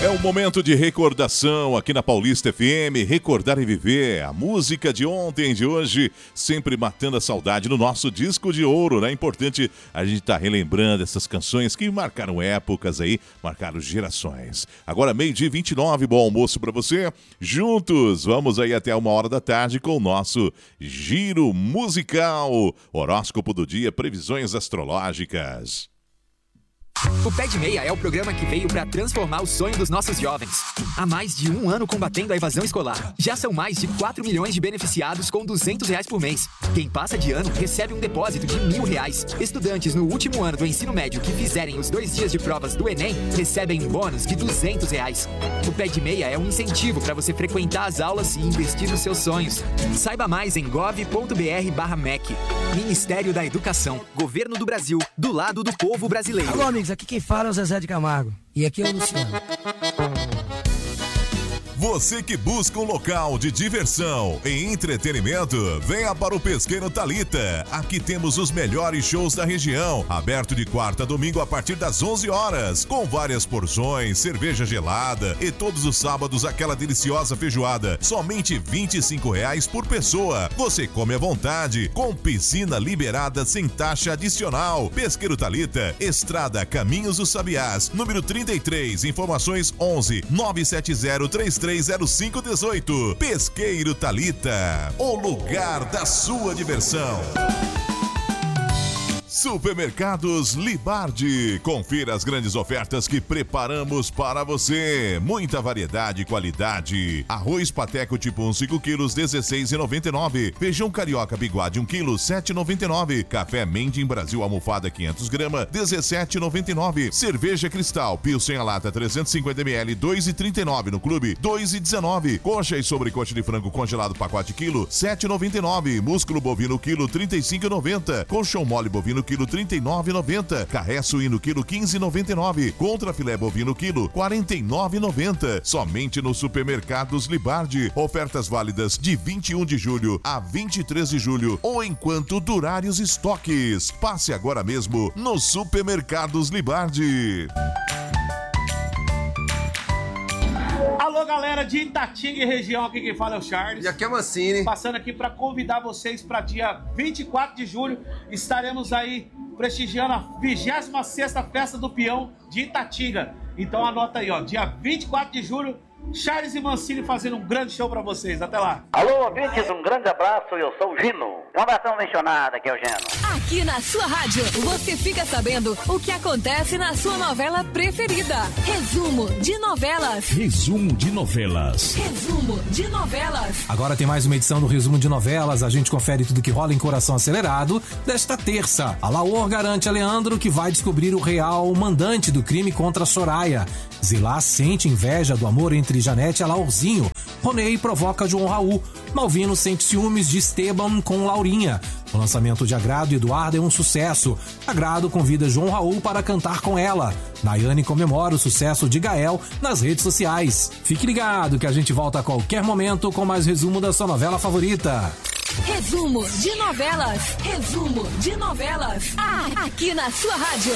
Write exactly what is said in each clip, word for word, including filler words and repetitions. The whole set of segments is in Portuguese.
É um momento de recordação aqui na Paulista F M, recordar e viver a música de ontem, de hoje, sempre matando a saudade no nosso disco de ouro, né? É importante a gente estar tá relembrando essas canções que marcaram épocas aí, marcaram gerações. Agora meio-dia e vinte e nove, bom almoço pra você. Juntos, vamos aí até uma hora da tarde com o nosso Giro Musical, horóscopo do dia, previsões astrológicas. O Pé de Meia é o programa que veio para transformar o sonho dos nossos jovens. Há mais de um ano combatendo a evasão escolar. Já são mais de quatro milhões de beneficiados com duzentos reais por mês. Quem passa de ano recebe um depósito de mil reais. Estudantes no último ano do ensino médio que fizerem os dois dias de provas do Enem recebem um bônus de duzentos reais. O Pé de Meia é um incentivo para você frequentar as aulas e investir nos seus sonhos. Saiba mais em gov ponto br barra M E C. Ministério da Educação. Governo do Brasil. Do lado do povo brasileiro. Alô, amigos, aqui quem fala é o Zezé de Camargo. E aqui é o Luciano. Você que busca um local de diversão e entretenimento, venha para o Pesqueiro Thalita. Aqui temos os melhores shows da região, aberto de quarta a domingo a partir das onze horas, com várias porções, cerveja gelada e todos os sábados aquela deliciosa feijoada, somente vinte e cinco reais por pessoa. Você come à vontade, com piscina liberada sem taxa adicional. Pesqueiro Thalita, Estrada Caminhos dos Sabiás, número trinta e três, informações onze, nove sete zero, três três zero cinco um oito. Pesqueiro Thalita, o lugar da sua diversão. Supermercados Libardi. Confira as grandes ofertas que preparamos para você. Muita variedade e qualidade. Arroz pateco tipo um, cinco quilos, dezesseis reais e noventa e nove centavos. Feijão carioca biguade um quilo, sete reais e noventa e nove centavos. Café Mendim Brasil almofada quinhentos gramas, dezessete reais e noventa e nove centavos. Cerveja Cristal Pilsen a lata trezentos e cinquenta mililitros, dois reais e trinta e nove centavos. No clube, dois reais e dezenove centavos. Coxa e sobrecoxa de frango congelado pacote quilo, sete reais e noventa e nove centavos. Músculo bovino quilo, trinta e cinco reais e noventa centavos. Colchão mole bovino quilo, trinta e nove reais e noventa centavos. Carré suíno quilo, quinze reais e noventa e nove centavos. Contra filé bovino quilo, quarenta e nove reais e noventa centavos. Somente nos Supermercados Libardi. Ofertas válidas de vinte e um de julho a vinte e três de julho ou enquanto durarem os estoques. Passe agora mesmo nos Supermercados Libardi. Alô, galera de Itatinga e região, aqui quem fala é o Charles. E aqui é a Mancini. Passando aqui para convidar vocês para dia vinte e quatro de julho. Estaremos aí prestigiando a vigésima sexta Festa do Peão de Itatinga. Então anota aí, ó, dia vinte e quatro de julho, Charles e Mancini fazendo um grande show pra vocês. Até lá. Alô, ouvintes, um grande abraço. Eu sou o Gino. Um abração mencionado, aqui é o Gino. Aqui na sua rádio, você fica sabendo o que acontece na sua novela preferida. Resumo de novelas. Resumo de novelas. Resumo de novelas. Agora tem mais uma edição do Resumo de Novelas. A gente confere tudo que rola em Coração Acelerado desta terça. A Laor garante a Leandro que vai descobrir o real mandante do crime contra Soraya. Zilá sente inveja do amor entre Janete e Laurzinho. Ronei provoca João Raul. Malvino sente ciúmes de Esteban com Laurinha. O lançamento de Agrado e Eduardo é um sucesso. Agrado convida João Raul para cantar com ela. Nayane comemora o sucesso de Gael nas redes sociais. Fique ligado que a gente volta a qualquer momento com mais resumo da sua novela favorita. Resumo de novelas. Resumo de novelas. Ah, aqui na sua rádio.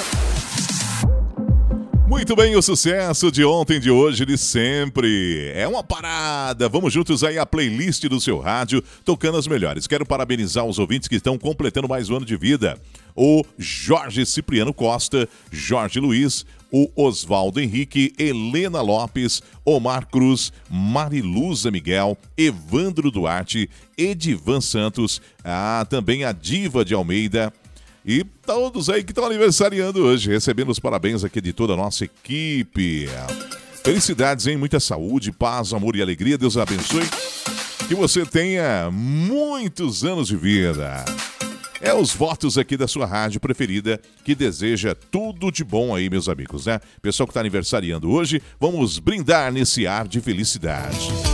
Muito bem, o sucesso de ontem, de hoje, de sempre. É uma parada. Vamos juntos aí à playlist do seu rádio, tocando as melhores. Quero parabenizar os ouvintes que estão completando mais um ano de vida. O Jorge Cipriano Costa, Jorge Luiz, o Oswaldo Henrique, Helena Lopes, Omar Cruz, Mariluza Miguel, Evandro Duarte, Edivan Santos, ah, também a Diva de Almeida, e todos aí que estão aniversariando hoje, recebendo os parabéns aqui de toda a nossa equipe. Felicidades, hein? Muita saúde, paz, amor e alegria. Deus abençoe. Que você tenha muitos anos de vida. É os votos aqui da sua rádio preferida, que deseja tudo de bom aí, meus amigos, né? Pessoal que está aniversariando hoje, vamos brindar nesse ar de felicidade.